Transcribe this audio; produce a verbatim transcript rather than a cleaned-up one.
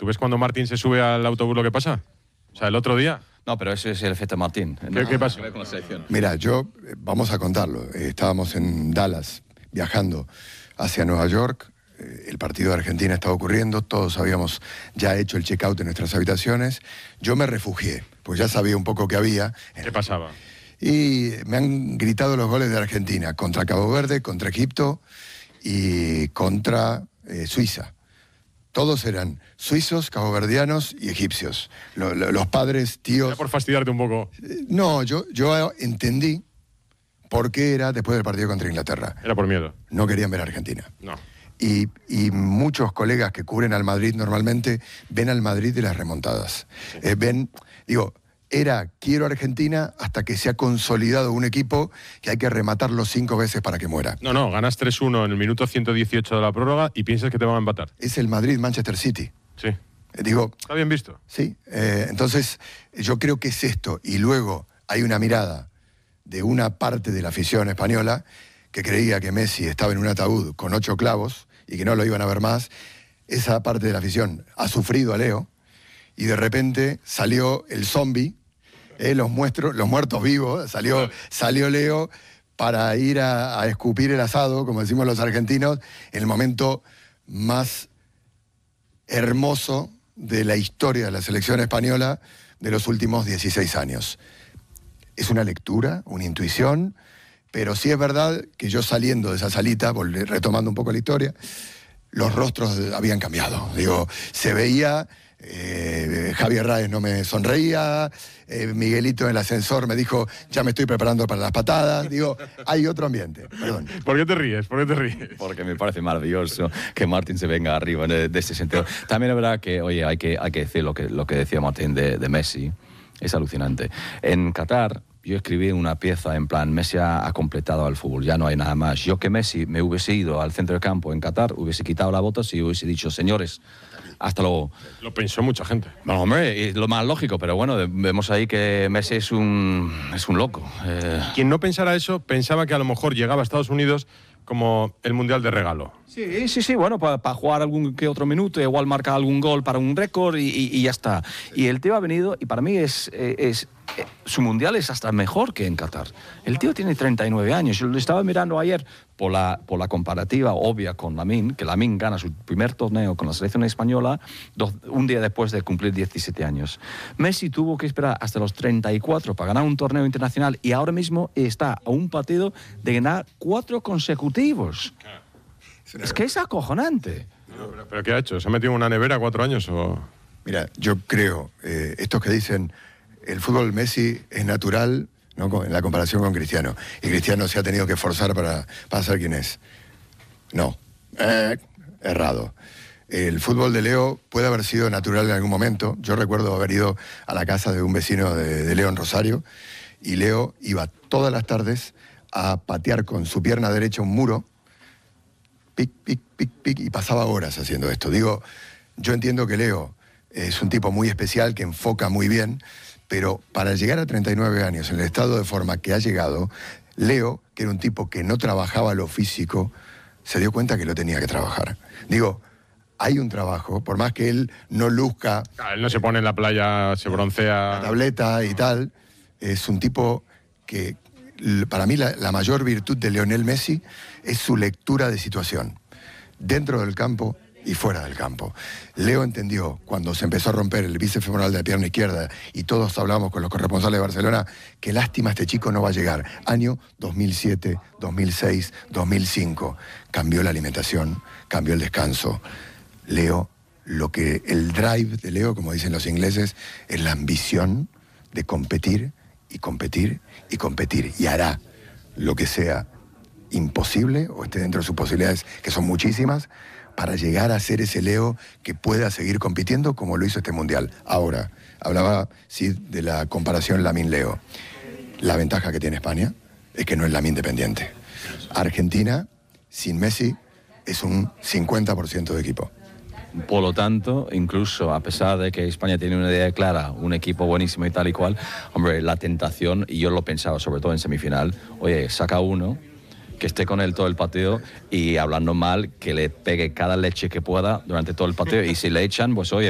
¿Tú ves cuando Martín se sube al autobús lo que pasa? O sea, el otro día... No, pero ese es el efecto Martín. ¿Qué, ¿qué pasó? Con la selección. Mira, yo, eh, vamos a contarlo. Eh, estábamos en Dallas, viajando hacia Nueva York. Eh, el partido de Argentina estaba ocurriendo. Todos habíamos ya hecho el check-out en nuestras habitaciones. Yo me refugié, pues ya sabía un poco qué había. ¿Qué pasaba? Y me han gritado los goles de Argentina contra Cabo Verde, contra Egipto y contra eh, Suiza. Todos eran suizos, caboverdianos y egipcios. Lo, lo, los padres, tíos... Era por fastidiarte un poco. Eh, no, yo, yo entendí por qué era después del partido contra Inglaterra. Era por miedo. No querían ver a Argentina. No. Y, y muchos colegas que cubren al Madrid normalmente ven al Madrid de las remontadas. Sí. Eh, ven, digo... Era, quiero Argentina hasta que se ha consolidado un equipo que hay que rematarlo cinco veces para que muera. No, no, ganas tres uno en el minuto ciento dieciocho de la prórroga y piensas que te van a empatar. Es el Madrid-Manchester City. Sí. Eh, digo... Está bien visto. Sí. Eh, entonces, yo creo que es esto. Y luego hay una mirada de una parte de la afición española que creía que Messi estaba en un ataúd con ocho clavos y que no lo iban a ver más. Esa parte de la afición ha sufrido a Leo y de repente salió el zombie. Eh, los, muestro, los muertos vivos, salió, salió Leo para ir a, a escupir el asado, como decimos los argentinos, en el momento más hermoso de la historia de la selección española de los últimos dieciséis años. Es una lectura, una intuición, pero sí es verdad que yo saliendo de esa salita, retomando un poco la historia, los rostros habían cambiado. Digo, se veía... Eh, Javier Raez no me sonreía, eh, Miguelito en el ascensor me dijo, ya me estoy preparando para las patadas. Digo, hay otro ambiente. Perdón. ¿Por qué te ríes? ¿Por qué te ríes? Porque me parece maravilloso que Martín se venga arriba de, de ese sentido. También es verdad que, oye, hay que, hay que decir lo que, lo que decía Martín de, de Messi. Es alucinante. En Qatar yo escribí una pieza en plan, Messi ha, ha completado al fútbol, ya no hay nada más. Yo que Messi me hubiese ido al centro del campo en Qatar, hubiese quitado las botas y hubiese dicho, señores, hasta luego. Lo pensó mucha gente. Bueno, hombre, es lo más lógico, pero bueno, vemos ahí que Messi es un, es un loco. Eh... Quien no pensara eso, pensaba que a lo mejor llegaba a Estados Unidos como el Mundial de regalo. Sí, sí, sí, bueno, para pa jugar algún que otro minuto, igual marca algún gol para un récord y, y, y ya está. Y el tío ha venido, y para mí es, es, es su Mundial es hasta mejor que en Qatar. El tío tiene treinta y nueve años, yo lo estaba mirando ayer por la, por la comparativa obvia con Lamine, que Lamine gana su primer torneo con la selección española dos, un día después de cumplir diecisiete años. Messi tuvo que esperar hasta los treinta y cuatro para ganar un torneo internacional y ahora mismo está a un partido de ganar cuatro consecutivos. Es que es acojonante. No, pero, ¿Pero qué ha hecho? ¿Se ha metido en una nevera cuatro años o...? Mira, yo creo, eh, estos que dicen, el fútbol Messi es natural, ¿no?, en la comparación con Cristiano, y Cristiano se ha tenido que esforzar para, para ser quien es. No, eh, errado. El fútbol de Leo puede haber sido natural en algún momento. Yo recuerdo haber ido a la casa de un vecino de, de Leo en Rosario, y Leo iba todas las tardes a patear con su pierna derecha un muro, pic, pic, pic, pic, y pasaba horas haciendo esto. Digo, yo entiendo que Leo es un tipo muy especial, que enfoca muy bien, pero para llegar a treinta y nueve años, en el estado de forma que ha llegado, Leo, que era un tipo que no trabajaba lo físico, se dio cuenta que lo tenía que trabajar. Digo, hay un trabajo, por más que él no luzca... Claro, él no se pone en la playa, se broncea... La tableta y tal, es un tipo que... Para mí la, la mayor virtud de Lionel Messi es su lectura de situación, dentro del campo y fuera del campo. Leo entendió, cuando se empezó a romper el bíceps femoral de la pierna izquierda y todos hablamos con los corresponsales de Barcelona, que lástima, este chico no va a llegar. Año dos mil siete, dos mil seis, dos mil cinco. Cambió la alimentación, cambió el descanso. Leo, lo que el drive de Leo, como dicen los ingleses, es la ambición de competir y competir y competir, y hará lo que sea imposible o esté dentro de sus posibilidades, que son muchísimas, para llegar a ser ese Leo que pueda seguir compitiendo como lo hizo este Mundial. Ahora, hablaba sí de la comparación Lamine-Leo. La ventaja que tiene España es que no es Lamine independiente. Argentina, sin Messi, es un cincuenta por ciento de equipo. Por lo tanto, incluso a pesar de que España tiene una idea clara, un equipo buenísimo y tal y cual, hombre, la tentación, y yo lo pensaba sobre todo en semifinal, oye, saca uno que esté con él todo el partido y hablando mal, que le pegue cada leche que pueda durante todo el partido, y si le echan, pues oye,